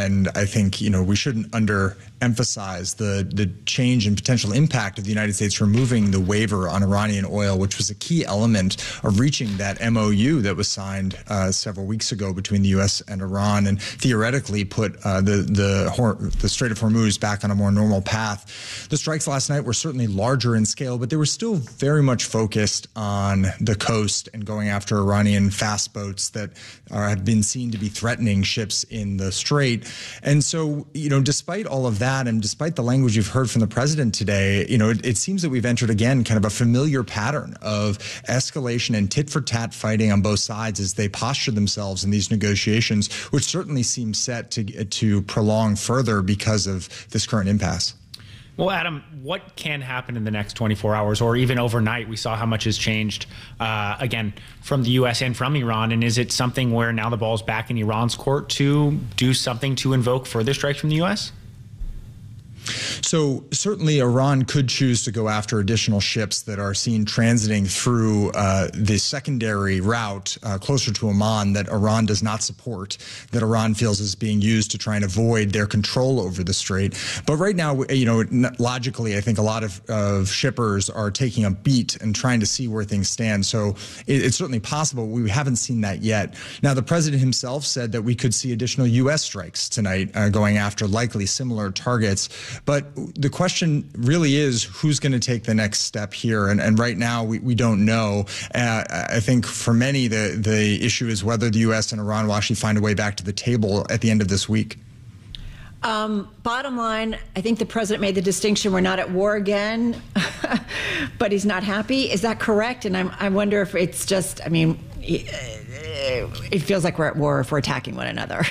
And I think, we shouldn't underemphasize the change and potential impact of the United States removing the waiver on Iranian oil, which was a key element of reaching that MOU that was signed several weeks ago between the U.S. and Iran, and theoretically put the Strait of Hormuz back on a more normal path. The strikes last night were certainly larger in scale, but they were still very much focused on the coast and going after Iranian fast boats that have been seen to be threatening ships in the strait. And so, despite all of that, and despite the language you've heard from the president today, it seems that we've entered again kind of a familiar pattern of escalation and tit-for-tat fighting on both sides as they posture themselves in these negotiations, which certainly seems set to prolong further because of this current impasse. Well, Adam, what can happen in the next 24 hours or even overnight? We saw how much has changed, again, from the U.S. and from Iran. And is it something where now the ball's back in Iran's court to do something to invoke further strikes from the U.S.? So certainly Iran could choose to go after additional ships that are seen transiting through the secondary route closer to Oman that Iran does not support, that Iran feels is being used to try and avoid their control over the strait. But right now, logically, I think a lot of shippers are taking a beat and trying to see where things stand. So it's certainly possible. We haven't seen that yet. Now, the president himself said that we could see additional U.S. strikes tonight going after likely similar targets. But the question really is who's going to take the next step here. And right now, we don't know. I think for many, the issue is whether the U.S. and Iran will actually find a way back to the table at the end of this week. Bottom line, I think the president made the distinction, we're not at war again, but he's not happy. Is that correct? And I wonder if it's just, it feels like we're at war if we're attacking one another.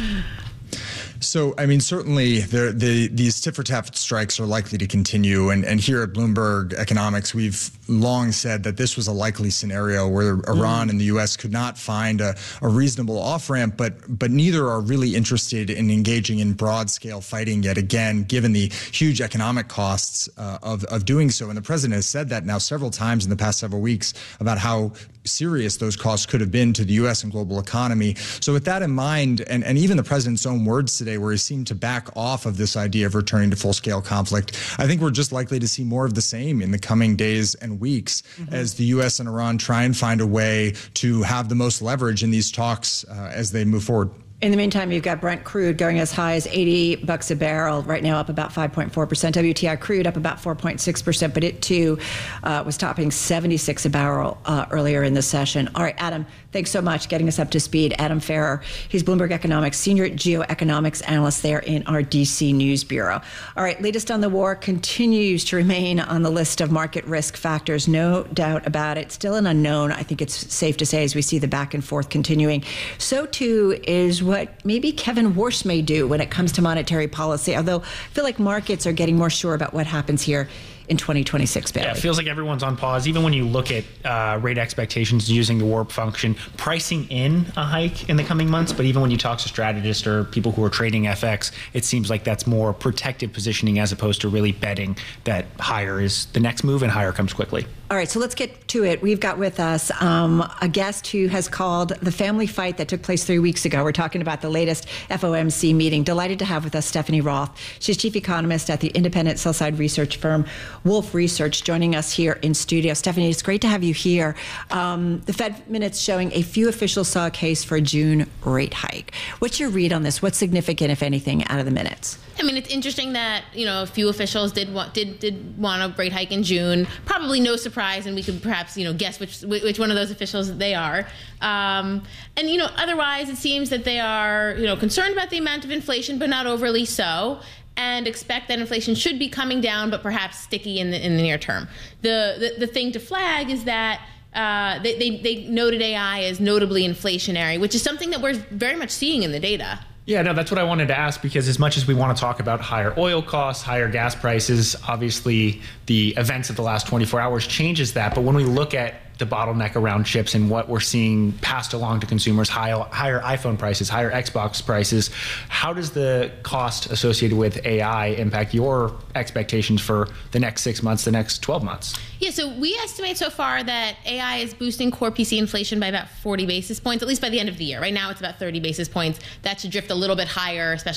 So, certainly these tit-for-tat strikes are likely to continue. And here at Bloomberg Economics, we've long said that this was a likely scenario where Iran and the U.S. could not find a reasonable off-ramp, but neither are really interested in engaging in broad-scale fighting yet again, given the huge economic costs of doing so. And the president has said that now several times in the past several weeks about how serious those costs could have been to the U.S. and global economy. So with that in mind, and even the president's own words today, where he seemed to back off of this idea of returning to full-scale conflict, I think we're just likely to see more of the same in the coming days and weeks as the U.S. and Iran try and find a way to have the most leverage in these talks as they move forward. In the meantime, you've got Brent crude going as high as $80 a barrel, right now up about 5.4%. WTI crude up about 4.6%, but it too was topping 76 a barrel earlier in the session. All right, Adam, thanks so much getting us up to speed. Adam Ferrer, he's Bloomberg Economics Senior Geoeconomics Analyst there in our DC News Bureau. All right, latest on the war continues to remain on the list of market risk factors, no doubt about it. Still an unknown, I think it's safe to say, as we see the back and forth continuing. So too is what maybe Kevin Warsh may do when it comes to monetary policy, although I feel like markets are getting more sure about what happens here in 2026, Bailey. Yeah, it feels like everyone's on pause. Even when you look at rate expectations using the warp function, pricing in a hike in the coming months, but even when you talk to strategists or people who are trading FX, it seems like that's more protective positioning as opposed to really betting that higher is the next move and higher comes quickly. All right, so let's get to it. We've got with us a guest who has called the family fight that took place 3 weeks ago. We're talking about the latest FOMC meeting. Delighted to have with us Stephanie Roth. She's chief economist at the independent sell-side research firm Wolfe Research, joining us here in studio. Stephanie, it's great to have you here. The Fed minutes showing a few officials saw a case for a June rate hike. What's your read on this? What's significant, if anything, out of the minutes? It's interesting that, a few officials did want a rate hike in June. Probably no surprise, and we could perhaps, guess which one of those officials they are. Otherwise, it seems that they are, concerned about the amount of inflation, but not overly so, and expect that inflation should be coming down, but perhaps sticky in the near term. The thing to flag is that they noted AI as notably inflationary, which is something that we're very much seeing in the data. Yeah, no, that's what I wanted to ask, because as much as we want to talk about higher oil costs, higher gas prices, obviously the events of the last 24 hours changes that. But when we look at the bottleneck around chips and what we're seeing passed along to consumers, higher iPhone prices, higher Xbox prices, how does the cost associated with AI impact your expectations for the next 6 months, the next 12 months? Yeah, so we estimate so far that AI is boosting core PC inflation by about 40 basis points, at least by the end of the year. Right now, it's about 30 basis points. That should drift a little bit higher, especially